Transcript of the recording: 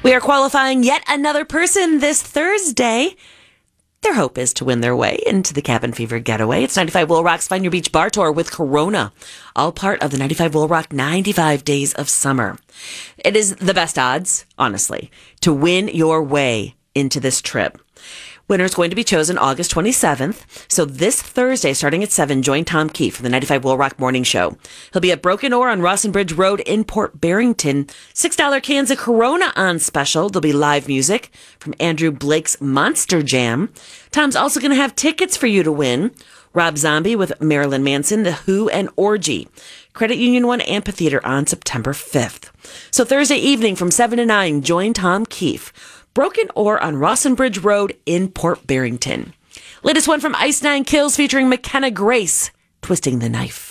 We are qualifying yet another person this Thursday. Their hope is to win their way into the Cabin Fever Getaway. It's 95 Will Rock's Find Your Beach Bar Tour with Corona, all part of the 95 Will Rock 95 Days of Summer. It is the best odds, honestly, to win your way into this trip. Winner is going to be chosen August 27th. So this Thursday, starting at 7, join Tom Keefe for the 95 Will Rock Morning Show. He'll be at Broken Oar on Rawson Bridge Road in Port Barrington. $6 cans of Corona on special. There'll be live music from Andrew Blake's Monster Jam. Tom's also going to have tickets for you to win. Rob Zombie with Marilyn Manson, The Who, and Orgy. Credit Union One Amphitheater on September 5th. So Thursday evening from 7 to 9, join Tom Keefe. Broken Oar on Rawson Bridge Road in Port Barrington. Latest one from Ice Nine Kills featuring McKenna Grace, Twisting the Knife.